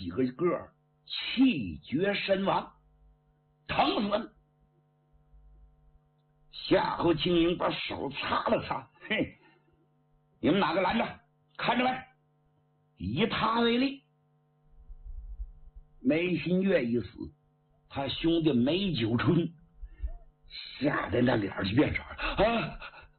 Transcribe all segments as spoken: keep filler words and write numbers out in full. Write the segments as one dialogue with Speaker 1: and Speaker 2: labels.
Speaker 1: 几个个气绝身亡，疼死了。夏侯青云把手擦了擦，嘿，你们哪个拦着？看着没？以他为例。梅新月一死，他兄弟梅九春吓得那脸就变色啊，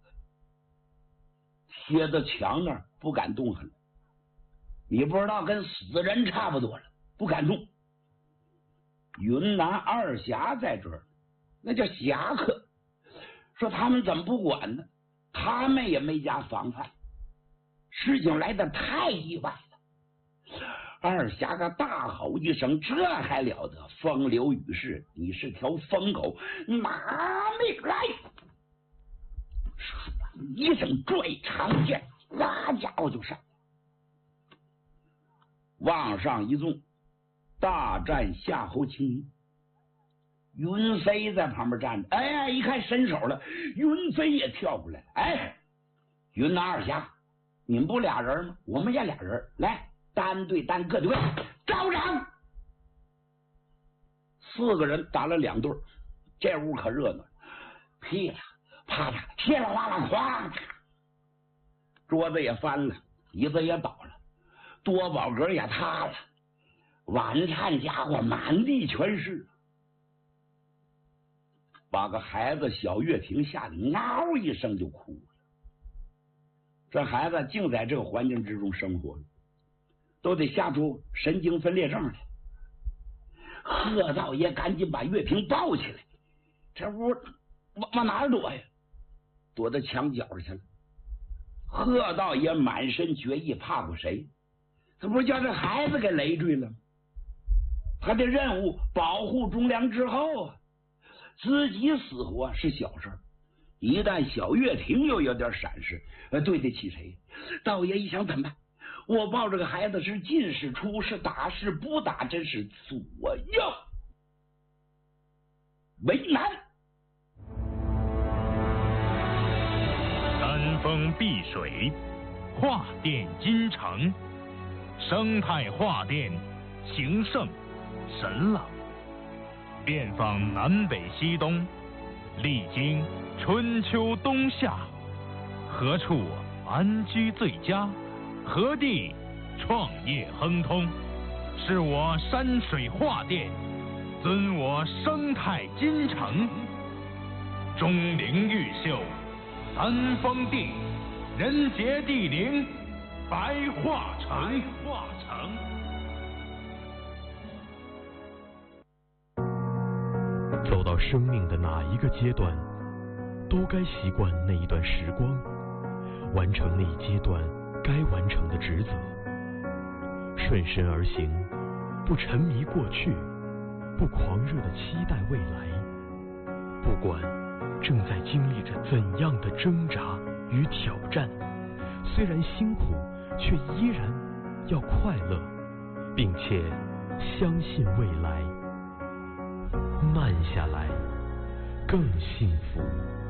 Speaker 1: 贴在墙那儿不敢动弹了。你不知道，跟死人差不多了，不敢动。云南二侠在这儿，那叫侠客，说他们怎么不管呢？他们也没加防范，事情来得太意外了。二侠个大吼一声，这还了得！风流雨势，你是条疯狗，拿命来！一声拽长剑，那家伙就上。往上一纵，大战夏侯青云。云飞在旁边站着，哎，一看伸手了，云飞也跳过来了。哎，云南二侠，你们不俩人吗？我们也俩人，来。单对单，各对各，招掌！四个人打了两对，这屋可热闹，噼啦啪啦，稀啦啦啦，哐！桌子也翻了，椅子也倒了，多宝格也塌了，晚餐家伙满地全是，把个孩子小月婷吓得嗷一声就哭了。这孩子竟在这个环境之中生活了，都得吓出神经分裂症来。贺道爷赶紧把月平抱起来，这屋往往哪儿躲呀？躲到墙角去了。贺道爷满身决意，怕过谁？这不是叫这孩子给累赘了吗？他的任务保护忠良之后啊，自己死活是小事，一旦小月婷又有点闪失，呃，对得起谁？道爷一想怎么办？我抱着个孩子是进是出是打是不打，真是左右为难。
Speaker 2: 山峰碧水，画殿金城，生态画殿，情圣神朗，遍访南北西东，历经春秋冬夏，何处安居最佳？何地创业亨通？是我山水画殿，尊我生态金城。钟灵毓秀，三峰地，人杰地灵，白化城。白化城。
Speaker 3: 走到生命的哪一个阶段，都该习惯那一段时光，完成那一阶段该完成的职责，顺身而行，不沉迷过去，不狂热的期待未来。不管正在经历着怎样的挣扎与挑战，虽然辛苦，却依然要快乐，并且相信未来。慢下来，更幸福。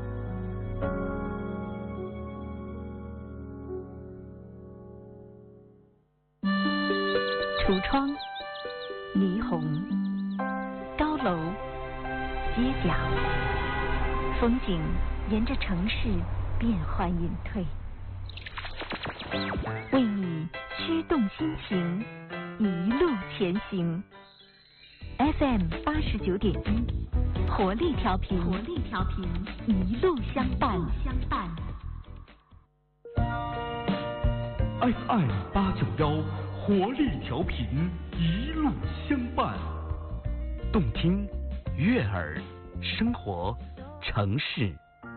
Speaker 4: 橱窗、霓虹、高楼、街角，风景沿着城市变幻隐退，为你驱动心情，一路前行。F M 八十九点一，活力调频，活力调频，一路相伴，相伴。
Speaker 5: F M 八九幺。活力调频，一路相伴，
Speaker 3: 动听、悦耳、生活、城市，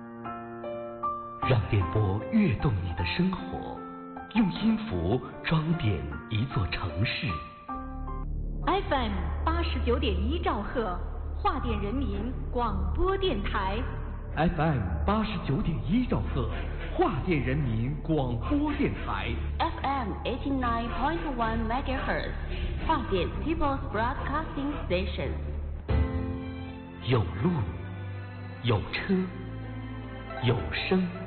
Speaker 3: 让电波跃动你的生活，用音符装点一座城市。
Speaker 4: F M 八十九点一兆赫，华电人民广播电台。
Speaker 5: F M 八十九点一兆赫，华电人民广播电台。
Speaker 6: F M eighty nine point one megahertz， 华电 People's Broadcasting Station。
Speaker 3: 有路，有车，有声。